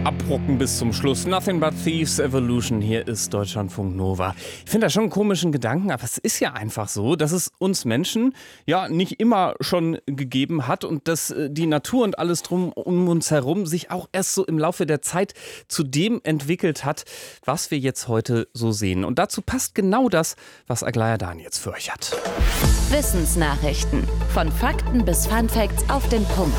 Abrocken bis zum Schluss. Nothing but Thieves Evolution. Hier ist Deutschlandfunk Nova. Ich finde das schon einen komischen Gedanken, aber es ist ja einfach so, dass es uns Menschen ja nicht immer schon gegeben hat und dass die Natur und alles drum um uns herum sich auch erst so im Laufe der Zeit zu dem entwickelt hat, was wir jetzt heute so sehen. Und dazu passt genau das, was Aglaya Dan jetzt für euch hat. Wissensnachrichten. Von Fakten bis Funfacts auf den Punkt.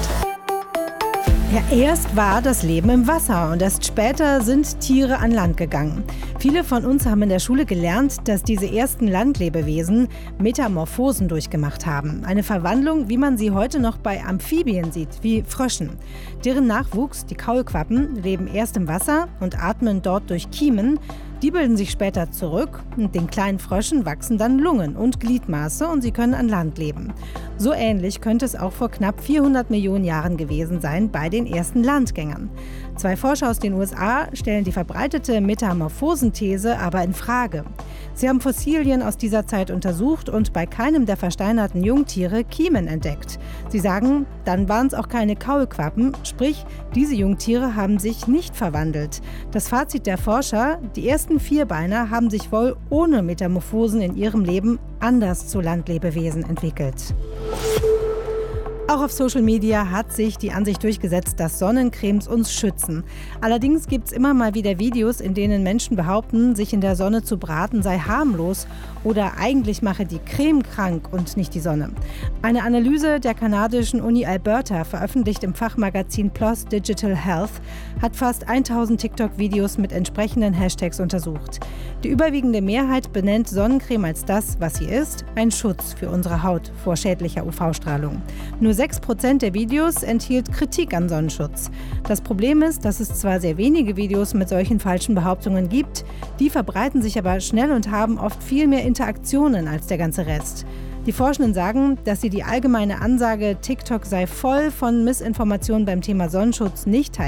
Ja, erst war das Leben im Wasser und erst später sind Tiere an Land gegangen. Viele von uns haben in der Schule gelernt, dass diese ersten Landlebewesen Metamorphosen durchgemacht haben. Eine Verwandlung, wie man sie heute noch bei Amphibien sieht, wie Fröschen. Deren Nachwuchs, die Kaulquappen, leben erst im Wasser und atmen dort durch Kiemen. Die bilden sich später zurück und den kleinen Fröschen wachsen dann Lungen und Gliedmaße und sie können an Land leben. So ähnlich könnte es auch vor knapp 400 Millionen Jahren gewesen sein bei den ersten Landgängern. Zwei Forscher aus den USA stellen die verbreitete Metamorphosenthese aber in Frage. Sie haben Fossilien aus dieser Zeit untersucht und bei keinem der versteinerten Jungtiere Kiemen entdeckt. Sie sagen, dann waren es auch keine Kaulquappen, sprich, diese Jungtiere haben sich nicht verwandelt. Das Fazit der Forscher, die ersten Vierbeiner haben sich wohl ohne Metamorphosen in ihrem Leben anders zu Landlebewesen entwickelt. Auch auf Social Media hat sich die Ansicht durchgesetzt, dass Sonnencremes uns schützen. Allerdings gibt es immer mal wieder Videos, in denen Menschen behaupten, sich in der Sonne zu braten sei harmlos oder eigentlich mache die Creme krank und nicht die Sonne. Eine Analyse der kanadischen Uni Alberta, veröffentlicht im Fachmagazin PLOS Digital Health, hat fast 1000 TikTok-Videos mit entsprechenden Hashtags untersucht. Die überwiegende Mehrheit benennt Sonnencreme als das, was sie ist, ein Schutz für unsere Haut vor schädlicher UV-Strahlung. Nur 6% der Videos enthielt Kritik an Sonnenschutz. Das Problem ist, dass es zwar sehr wenige Videos mit solchen falschen Behauptungen gibt, die verbreiten sich aber schnell und haben oft viel mehr Interaktionen als der ganze Rest. Die Forschenden sagen, dass sie die allgemeine Ansage, TikTok sei voll von Missinformationen beim Thema Sonnenschutz, nicht teilen.